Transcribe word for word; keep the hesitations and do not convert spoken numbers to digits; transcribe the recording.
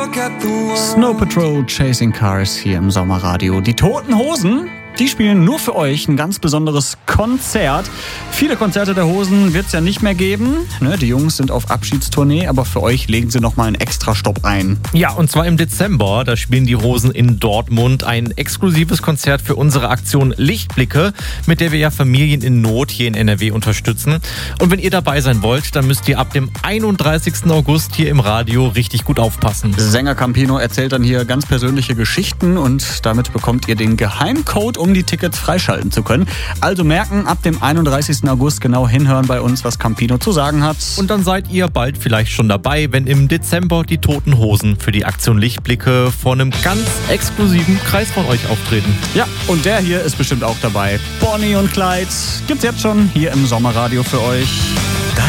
Snow Patrol Chasing Cars hier im Sommerradio. Die Toten Hosen, die spielen nur für euch ein ganz besonderes Konzert. Viele Konzerte der Hosen wird es ja nicht mehr geben. Ne, die Jungs sind auf Abschiedstournee, aber für euch legen sie nochmal einen Extra-Stopp ein. Ja, und zwar im Dezember. Da spielen die Hosen in Dortmund ein exklusives Konzert für unsere Aktion Lichtblicke, mit der wir ja Familien in Not hier in N R W unterstützen. Und wenn ihr dabei sein wollt, dann müsst ihr ab dem einunddreißigsten August hier im Radio richtig gut aufpassen. Sänger Campino erzählt dann hier ganz persönliche Geschichten und damit bekommt ihr den Geheimcode, um die Tickets freischalten zu können. Also merken, ab dem einunddreißigsten August genau hinhören bei uns, was Campino zu sagen hat. Und dann seid ihr bald vielleicht schon dabei, wenn im Dezember die Toten Hosen für die Aktion Lichtblicke vor einem ganz exklusiven Kreis von euch auftreten. Ja, und der hier ist bestimmt auch dabei. Bonnie und Clyde gibt's jetzt schon hier im Sommerradio für euch.